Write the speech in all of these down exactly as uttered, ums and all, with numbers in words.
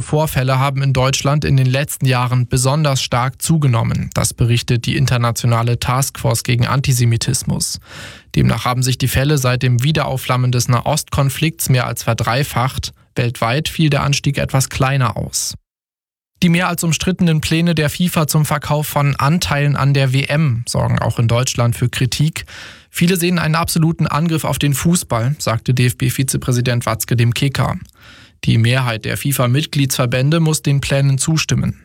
Vorfälle haben in Deutschland in den letzten Jahren besonders stark zugenommen. Das berichtet die internationale Taskforce gegen Antisemitismus. Demnach haben sich die Fälle seit dem Wiederaufflammen des Nahostkonflikts mehr als verdreifacht. Weltweit fiel der Anstieg etwas kleiner aus. Die mehr als umstrittenen Pläne der FIFA zum Verkauf von Anteilen an der W M sorgen auch in Deutschland für Kritik. Viele sehen einen absoluten Angriff auf den Fußball, sagte D F B-Vizepräsident Watzke dem Kicker. Die Mehrheit der FIFA-Mitgliedsverbände muss den Plänen zustimmen.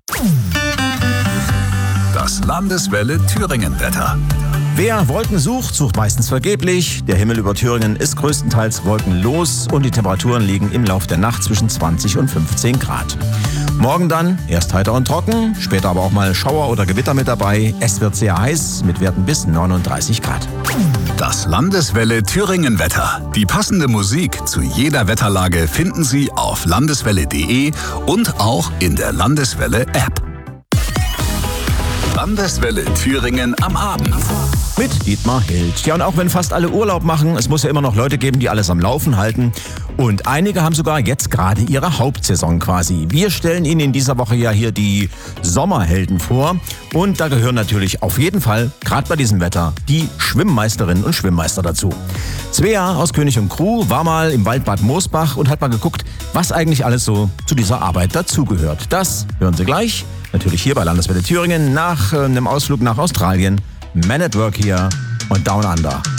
Das Landeswelle Thüringen-Wetter. Wer Wolken sucht, sucht meistens vergeblich. Der Himmel über Thüringen ist größtenteils wolkenlos und die Temperaturen liegen im Lauf der Nacht zwischen zwanzig und fünfzehn Grad. Morgen dann erst heiter und trocken, später aber auch mal Schauer oder Gewitter mit dabei. Es wird sehr heiß mit Werten bis neununddreißig Grad. Das Landeswelle Thüringen-Wetter. Die passende Musik zu jeder Wetterlage finden Sie auf landeswelle punkt de und auch in der Landeswelle-App. Landeswelle Thüringen am Abend. Mit Dietmar Hild. Ja, und auch wenn fast alle Urlaub machen, es muss ja immer noch Leute geben, die alles am Laufen halten. Und einige haben sogar jetzt gerade ihre Hauptsaison quasi. Wir stellen Ihnen in dieser Woche ja hier die Sommerhelden vor. Und da gehören natürlich auf jeden Fall, gerade bei diesem Wetter, die Schwimmmeisterinnen und Schwimmmeister dazu. Svea aus König und Crew war mal im Waldbad Moosbach und hat mal geguckt, was eigentlich alles so zu dieser Arbeit dazugehört. Das hören Sie gleich. Natürlich hier bei Landeswelle Thüringen nach äh, einem Ausflug nach Australien. Man at Work hier und Down Under.